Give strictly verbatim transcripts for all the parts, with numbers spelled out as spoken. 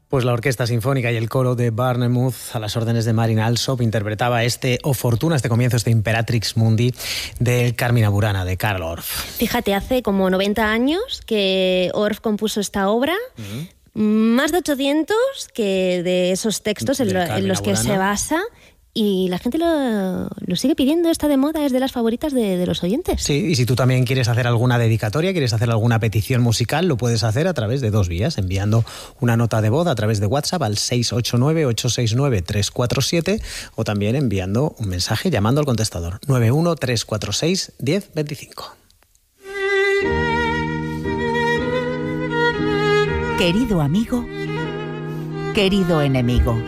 Pues la Orquesta Sinfónica y el coro de Bournemouth, a las órdenes de Marin Alsop, interpretaba este O Fortuna, este comienzo, este Imperatrix Mundi del Carmina Burana de Karl Orff. Fíjate, hace como noventa años que Orff compuso esta obra, uh-huh. más de ochocientos que de esos textos en, lo, en los que Burana. se basa. Y la gente lo, lo sigue pidiendo, está de moda, es de las favoritas de, de los oyentes. Sí, y si tú también quieres hacer alguna dedicatoria, quieres hacer alguna petición musical, lo puedes hacer a través de dos vías, enviando una nota de voz a través de WhatsApp al seis ocho nueve, ocho seis nueve, tres cuatro siete o también enviando un mensaje llamando al contestador nueve uno tres cuatro seis, diez veinticinco. Querido amigo, querido enemigo.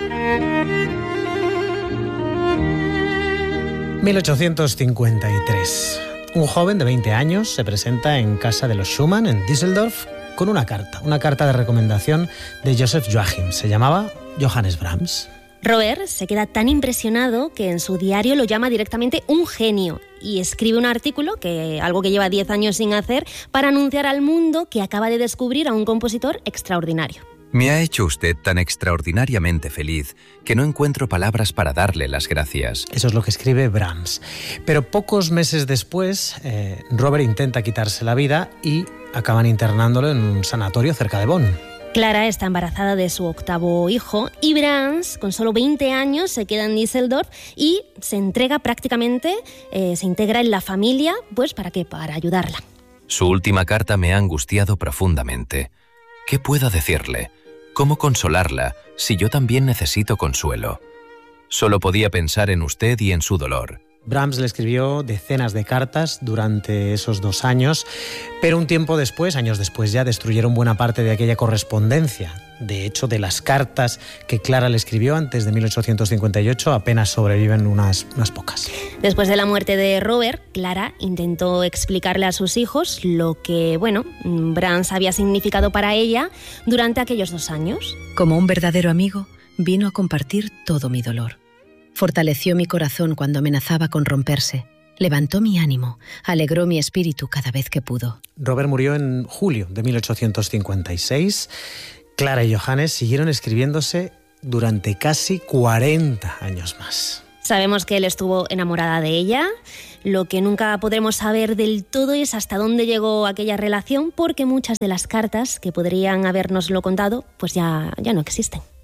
mil ochocientos cincuenta y tres. Un joven de veinte años se presenta en casa de los Schumann en Düsseldorf con una carta, una carta de recomendación de Joseph Joachim. Se llamaba Johannes Brahms. Robert se queda tan impresionado que en su diario lo llama directamente un genio y escribe un artículo, que algo que lleva diez años sin hacer, para anunciar al mundo que acaba de descubrir a un compositor extraordinario. Me ha hecho usted tan extraordinariamente feliz que no encuentro palabras para darle las gracias. Eso es lo que escribe Brahms. Pero pocos meses después, eh, Robert intenta quitarse la vida y acaban internándolo en un sanatorio cerca de Bonn. Clara está embarazada de su octavo hijo y Brahms, con solo veinte años, se queda en Düsseldorf y se entrega prácticamente, eh, se integra en la familia, pues ¿para qué? Para ayudarla. Su última carta me ha angustiado profundamente. ¿Qué puedo decirle? ¿Cómo consolarla si yo también necesito consuelo? Solo podía pensar en usted y en su dolor. Brahms le escribió decenas de cartas durante esos dos años, pero un tiempo después, años después ya, destruyeron buena parte de aquella correspondencia. De hecho, de las cartas que Clara le escribió antes de mil ochocientos cincuenta y ocho, apenas sobreviven unas, unas pocas. Después de la muerte de Robert, Clara intentó explicarle a sus hijos lo que, bueno, Brahms había significado para ella durante aquellos dos años. Como un verdadero amigo, vino a compartir todo mi dolor. Fortaleció mi corazón cuando amenazaba con romperse. Levantó mi ánimo, alegró mi espíritu cada vez que pudo. Robert murió en julio de mil ochocientos cincuenta y seis. Clara y Johannes siguieron escribiéndose durante casi cuarenta años más. Sabemos que él estuvo enamorada de ella. Lo que nunca podremos saber del todo es hasta dónde llegó aquella relación, porque muchas de las cartas que podrían habérnoslo contado pues ya, ya no existen.